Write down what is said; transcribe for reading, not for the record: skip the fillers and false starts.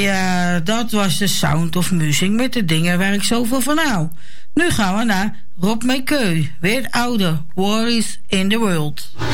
Ja, dat was de Sound of Music met de dingen waar ik zoveel van hou. Nu gaan we naar Rob McKay, weer ouder, War is in the World.